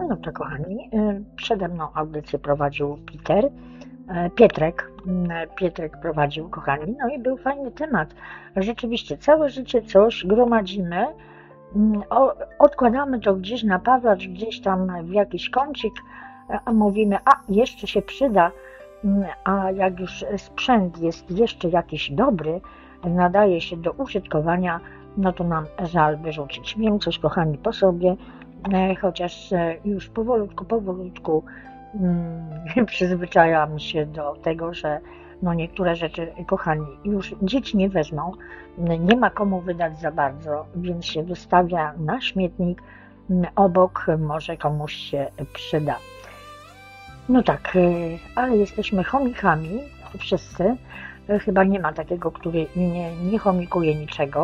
minuta, kochani. Przede mną audycję prowadził Pietrek. Pietrek prowadził, kochani. No i był fajny temat. Rzeczywiście, całe życie coś gromadzimy, odkładamy to gdzieś na pawacz, gdzieś tam w jakiś kącik, a mówimy, jeszcze się przyda, a jak już sprzęt jest jeszcze jakiś dobry, nadaje się do użytkowania, no to nam żal wyrzucić. Wiem coś, kochani, po sobie, chociaż już powolutku przyzwyczajam się do tego, że no niektóre rzeczy, kochani, już dzieci nie wezmą, nie ma komu wydać za bardzo, więc się wystawia na śmietnik obok, może komuś się przyda. No tak, ale jesteśmy chomikami, wszyscy. Chyba nie ma takiego, który nie chomikuje niczego.